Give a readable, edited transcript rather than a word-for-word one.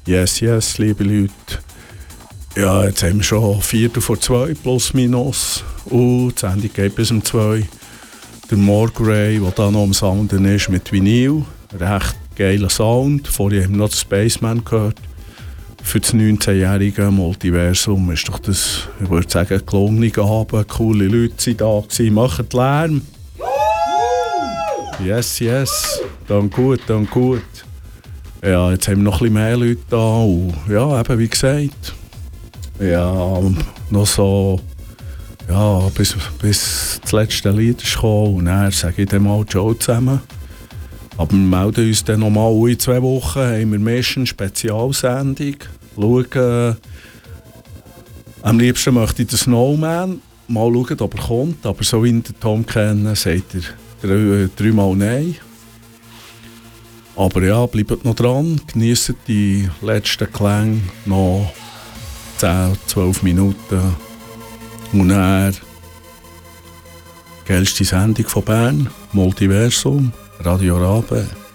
Yes, yes, liebe Leute. Ja, jetzt haben wir schon 2:45 plus minus. Die Sendung geht bis um 2. Der Morgray, der da noch am Sounden ist mit Vinyl. Recht geiler Sound. Vorher haben wir noch den Spaceman gehört. Für das 19-jährige Multiversum ist doch das, ich würde sagen, gelungener Abend. Coole Leute sind da gewesen. Macht Lärm. Yes, yes. Dann gut, dann gut. Ja, jetzt haben wir noch ein bisschen mehr Leute da. Und ja, eben wie gesagt. Ja, noch so. Ja, bis das letzte Lied ist gekommen. Und dann sage ich dann mal Ciao zusammen. Aber wir melden uns dann nochmal in 2 Wochen. Haben wir meistens eine Spezialsendung. Schauen. Am liebsten möchte ich den Snowman. Mal schauen, ob er kommt. Aber so wie ich den Tom kenne, sagt er 3 Mal Nein. Aber ja, bleibt noch dran. Genießt die letzten Klänge noch 10-12 Minuten. Und dann geilste Sendung von Bern, Multiversum, Radio Rabe.